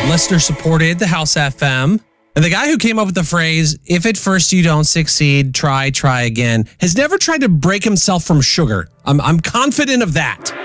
listener supported the House FM. And the guy who came up with the phrase, if at first you don't succeed, try again, has never tried to break himself from sugar. I'm confident of that.